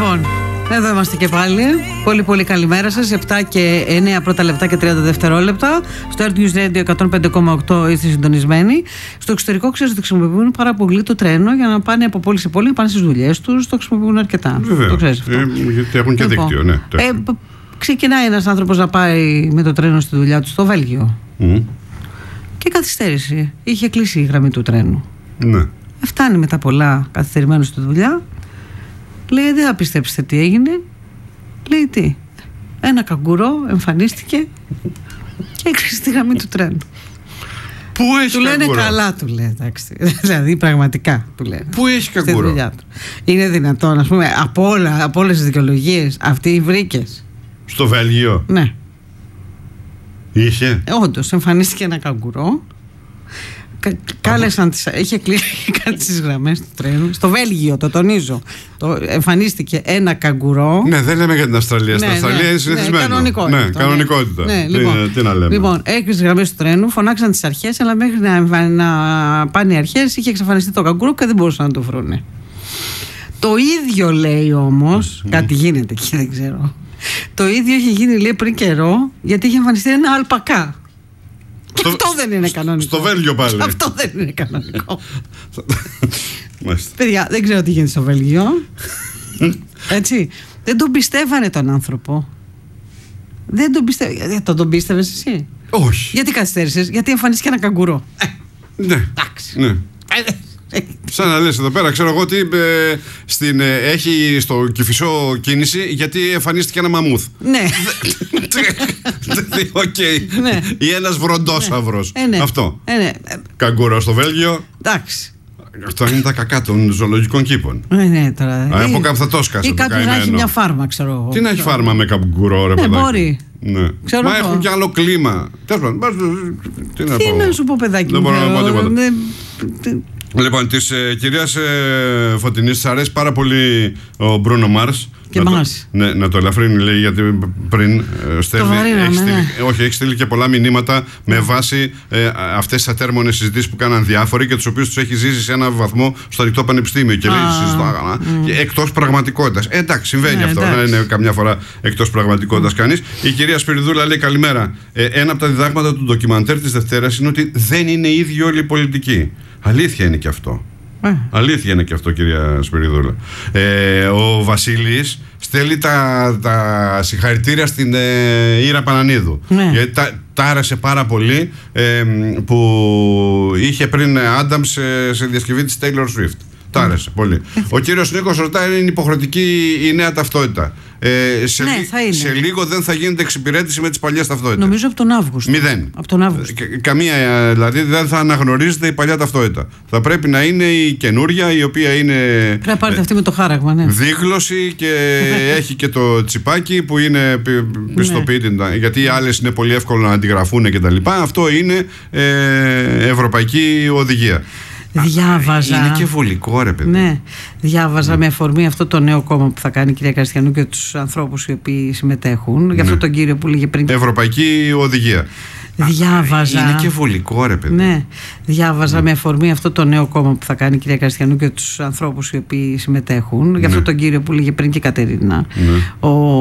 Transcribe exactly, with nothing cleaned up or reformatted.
Λοιπόν, εδώ είμαστε και πάλι. Πολύ πολύ καλημέρα σας. επτά και εννέα πρώτα λεπτά και τριάντα δευτερόλεπτα. Στο Earth News Radio εκατόν πέντε κόμμα οκτώ είστε συντονισμένοι. Στο εξωτερικό ξέρετε ότι χρησιμοποιούν πάρα πολύ το τρένο για να πάνε από πόλη σε πόλη, να πάνε στις δουλειές τους. Το χρησιμοποιούν αρκετά. Βέβαια. Το ξέρεις αυτό. Ε, γιατί έχουν και λοιπόν, δίκτυο, ναι. Ε, ξεκινάει ένας άνθρωπος να πάει με το τρένο στη δουλειά του στο Βέλγιο. Mm. Και καθυστέρηση. Είχε κλείσει η γραμμή του τρένου. Ναι. Φτάνει μετά πολλά καθυστερημένο στη δουλειά. Λέει, δεν θα πιστέψετε τι έγινε. Λέει, τι? Ένα καγκουρό εμφανίστηκε και έκλεισε τη γραμμή του τρένου. Πού έχει του λένε καγκουρό? Καλά, του λέει, εντάξει. Δηλαδή, πραγματικά του λένε. Πού έχει καγκουρό? Είναι δυνατόν, ας πούμε, από, όλα, από όλες τις δικαιολογίες αυτή βρήκες? Στο Βέλγιο. Ναι. Είχε. Ε, όντως, εμφανίστηκε ένα καγκουρό. Κα, κάλεσαν τις, είχε κλείσει κάτι τις γραμμές του τρένου. Στο Βέλγιο, το τονίζω. Το, εμφανίστηκε ένα καγκουρό. Ναι, δεν λέμε για την Αυστραλία. Στην ναι, Αυστραλία ναι, είναι συνηθισμένο. Ναι, κανονικότητα. Ναι, κανονικότητα. Ναι, τι, λοιπόν, τι να λέμε. Λοιπόν, έκλεισε τις γραμμές του τρένου, φωνάξαν τις αρχές, αλλά μέχρι να, να πάνε οι αρχές είχε εξαφανιστεί το καγκουρό και δεν μπορούσαν να το βρούνε. Το ίδιο λέει όμως, mm. κάτι γίνεται εκεί, δεν ξέρω. Το ίδιο είχε γίνει, λέει, πριν καιρό, γιατί είχε εμφανιστεί ένα αλπακά. Στο, αυτό δεν είναι κανονικό. Στο Βέλγιο πάλι. Αυτό δεν είναι κανονικό. Παιδιά, δεν ξέρω τι γίνεται στο Βέλγιο. Έτσι. Δεν τον πιστεύανε τον άνθρωπο. Δεν τον πιστεύανε. Το τον πίστευες εσύ? Όχι. Γιατί καθυστέρησες? Γιατί εμφανίστηκε ένα καγκουρό. Ναι. Εντάξει. Ναι. Σαν να λες εδώ πέρα, ξέρω εγώ τι ε, στην, ε, έχει στο Κηφισό κίνηση γιατί εμφανίστηκε ένα μαμούθ. Ναι. Οκ. Ή ένας βροντόσαυρος. Ε, ναι. Αυτό. Ε, ναι. Καγκουρό στο Βέλγιο. Εντάξει. Αυτό είναι τα κακά των ζωολογικών κήπων. Ναι, ναι, τώρα. Α, από κάπου θα το σκάσε. Ή κάποιος να έχει μια φάρμα, ξέρω εγώ. Τι να έχει φάρμα με καγκουρό, ρε παιδάκι? Ναι, μπορεί. Ναι. Ξέρω Μα εγώ. έχουν και άλλο κλίμα. Τι να, τι να σου πω, παιδάκι? Δεν μπορώ να πω τίποτα. Ναι. Λοιπόν, της ε, κυρίας ε, Φωτεινής της αρέσει πάρα πολύ ο Μπρούνο Μάρς. Και να μας. Το, ναι, να το ελαφρύνει, λέει, γιατί πριν ε, στέλνει, βαρύναμε, έχει στείλει, ναι. όχι, έχει στείλει και πολλά μηνύματα με βάση ε, αυτές τις ατέρμονες συζητήσεις που κάναν διάφοροι και τους οποίους τους έχει ζήσει σε ένα βαθμό στο ανοιχτό πανεπιστήμιο. Και λέει, συζητάγανα mm. εκτός πραγματικότητας. Ε, εντάξει, συμβαίνει ναι, αυτό. Δεν είναι καμιά φορά εκτός πραγματικότητας mm. κανείς. Η κυρία Σπυριδούλα λέει, καλημέρα. Ε, ένα από τα διδάγματα του ντοκιμαντέρ της Δευτέρας είναι ότι δεν είναι ίδιοι όλοι οι πολιτικοί. Αλήθεια είναι και αυτό. Ε. Αλήθεια είναι και αυτό, κυρία Σπυριδούλα. Ε, ο Βασίλης στέλνει τα, τα συγχαρητήρια στην ε, Ήρα Πανανίδου. Ναι. Γιατί τα, τα άρεσε πάρα πολύ ε, που είχε πριν Άνταμς σε, σε διασκευή της Taylor Swift. Τα άρεσε πολύ. Ο κύριος Νίκος ρωτάει, είναι υποχρεωτική η νέα ταυτότητα? Ε, σε, ναι, λί, σε λίγο δεν θα γίνεται εξυπηρέτηση με τις παλιές ταυτότητες. Νομίζω από τον Αύγουστο. Μηδέν. Από τον Αύγουστο. Καμία, δηλαδή δεν θα αναγνωρίζεται η παλιά ταυτότητα. Θα πρέπει να είναι η καινούρια, η οποία είναι. Πρέπει να πάρετε αυτή με το χάραγμα, ναι. Δίγλωση και έχει και το τσιπάκι που είναι πιστοποιητή. Ναι. Γιατί οι άλλες είναι πολύ εύκολο να αντιγραφούν κτλ. Αυτό είναι ε, ευρωπαϊκή οδηγία. Διάβαζα. Είναι και βολικό, ρε παιδί. Ναι. Διάβαζα mm. με αφορμή αυτό το νέο κόμμα που θα κάνει η κυρία Καστιανού και τους ανθρώπους οι οποίοι συμμετέχουν. Ναι. Για αυτό τον κύριο που λέγε πριν. Ευρωπαϊκή οδηγία. Διάβαζα. Είναι και βολικό, ρε παιδί. Ναι. Διάβαζα mm. με αφορμή αυτό το νέο κόμμα που θα κάνει η κυρία Καστιανού και τους ανθρώπους οι οποίοι συμμετέχουν. Ναι. Για αυτό τον κύριο που λέγε πριν και η Κατερίνα. Ναι. Ο